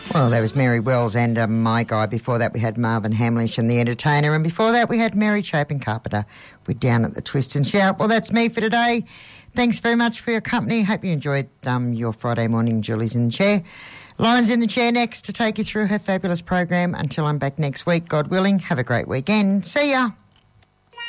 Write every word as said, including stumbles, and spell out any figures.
Well, that was Mary Wells and uh, My Guy. Before that, we had Marvin Hamlish and The Entertainer. And before that, we had Mary Chapin Carpenter. We're down at the Twist and Shout. Well, that's me for today. Thanks very much for your company. Hope you enjoyed um, your Friday morning. Julie's in the chair. Lauren's in the chair next to take you through her fabulous program. Until I'm back next week, God willing, have a great weekend. See ya.